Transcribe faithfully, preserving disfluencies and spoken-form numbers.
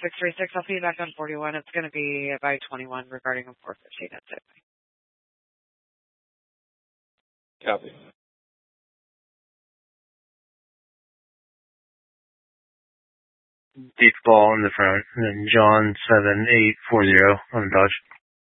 six three six, I'll see you back on forty-one. It's going to be by twenty-one regarding a four fifteen. That's it. Copy. Deep ball in the front, and then John seven eight four zero on the Dodge.